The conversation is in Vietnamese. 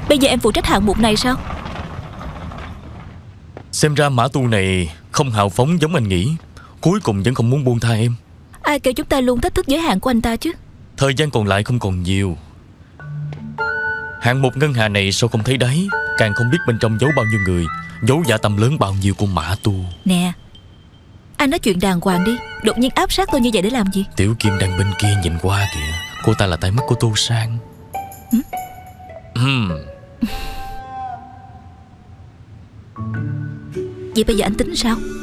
Bây giờ em phụ trách hạng mục này sao? Xem ra Mã Tu này không hào phóng giống anh nghĩ. Cuối cùng vẫn không muốn buông tha em. Ai kêu chúng ta luôn thách thức giới hạn của anh ta chứ. Thời gian còn lại không còn nhiều. Hạng mục ngân hà này sao không thấy đáy, càng không biết bên trong giấu bao nhiêu người, giấu dạ tâm lớn bao nhiêu của Mã Tu. Nè, anh nói chuyện đàng hoàng đi. Đột nhiên áp sát tôi như vậy để làm gì? Tiểu Kim đang bên kia nhìn qua kìa. Cô ta là tai mắt của Tô Sang. Vậy bây giờ anh tính sao?